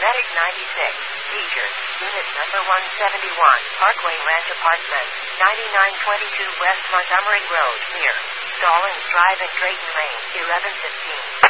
Medic 96, seizure, unit number 171, Parkway Ranch Apartments, 9922 West Montgomery Road, near Stallings Drive and Drayton Lane, 1115.